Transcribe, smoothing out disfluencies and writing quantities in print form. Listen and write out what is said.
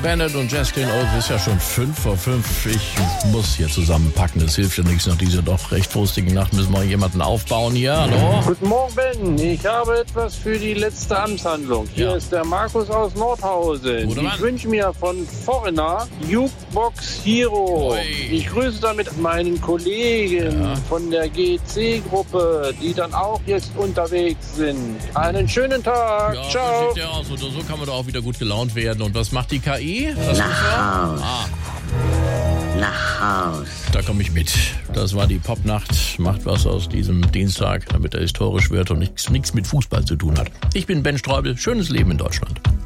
Bennett und Jacqueline Oates ist ja schon 5:05. Ich muss hier zusammenpacken, das hilft ja nichts. Nach dieser doch recht frustigen Nacht müssen wir jemanden aufbauen hier. Hallo? Guten Morgen, Ben. Ich habe etwas für die letzte Amtshandlung. Hier ist der Markus aus Nordhausen. Ich wünsche mir von Foreigner Jukebox Hero. Oi. Ich grüße damit meinen Kollegen von der GC-Gruppe, die dann auch jetzt unterwegs sind. Einen schönen Tag. Ja, Ciao. sieht ja aus. Oder so kann man doch auch wieder gut gelaunt werden. Und was macht die KI? Nach Haus. Nach Haus. Da komme ich mit. Das war die Popnacht. Macht was aus diesem Dienstag, damit er historisch wird und nichts mit Fußball zu tun hat. Ich bin Ben Streubel. Schönes Leben in Deutschland.